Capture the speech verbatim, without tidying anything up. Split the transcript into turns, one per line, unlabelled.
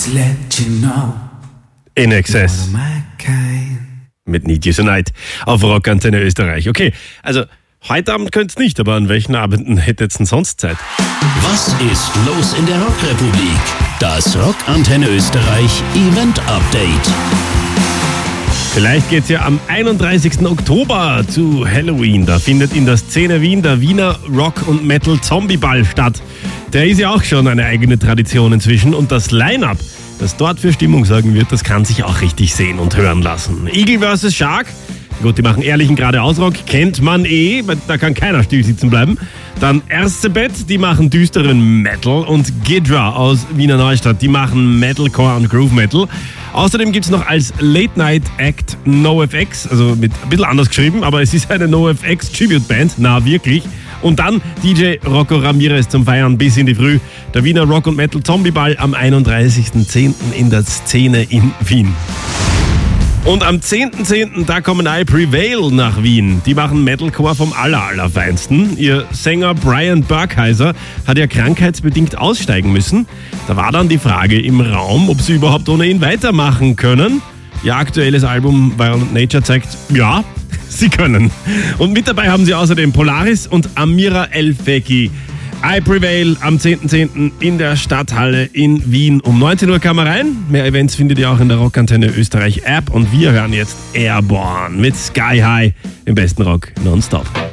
Let you know.
In Excess. Mit Need You Tonight auf Rockantenne Österreich. Okay, also heute Abend könnt's nicht, aber an welchen Abenden hättet ihr denn sonst Zeit?
Was ist los in der Rockrepublik? Das Rockantenne Österreich Event Update.
Vielleicht geht's ja am einunddreißigsten Oktober zu Halloween. Da findet in der Szene Wien der Wiener Rock- und Metal-Zombie-Ball statt. Der ist ja auch schon eine eigene Tradition inzwischen. Und das Line-Up, das dort für Stimmung sorgen wird, das kann sich auch richtig sehen und hören lassen. Eagle versus. Shark. Gut, die machen ehrlichen Geradeausrock, kennt man eh, da kann keiner still sitzen bleiben. Dann Erzsebet, die machen düsteren Metal, und Gidra aus Wiener Neustadt, die machen Metalcore und Groove Metal. Außerdem gibt es noch als Late-Night-Act NoFX, also mit ein bisschen anders geschrieben, aber es ist eine NoFX-Tribute-Band, na wirklich. Und dann D J Rocco Ramirez zum Feiern bis in die Früh. Der Wiener Rock- und Metal-Zombie-Ball am einunddreißigsten zehnten in der Szene in Wien. Und am zehnten zehnten da kommen I Prevail nach Wien. Die machen Metalcore vom aller, allerfeinsten. Ihr Sänger Brian Burkheiser hat ja krankheitsbedingt aussteigen müssen. Da war dann die Frage im Raum, ob sie überhaupt ohne ihn weitermachen können. Ihr aktuelles Album Violent Nature zeigt, ja, sie können. Und mit dabei haben sie außerdem Polaris und Amira El Feki. I Prevail am zehnten zehnten in der Stadthalle in Wien. Um neunzehn Uhr kann man rein. Mehr Events findet ihr auch in der Rockantenne Österreich App. Und wir hören jetzt Airborne mit Sky High im besten Rock nonstop.